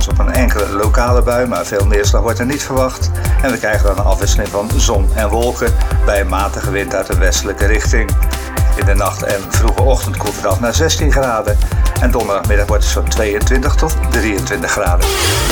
kans op een enkele lokale bui, maar veel neerslag wordt er niet verwacht. En we krijgen dan een afwisseling van zon en wolken bij een matige wind uit de westelijke richting. In de nacht en vroege ochtend koelt het af naar 16 graden. En donderdagmiddag wordt het zo'n 22 tot 23 graden.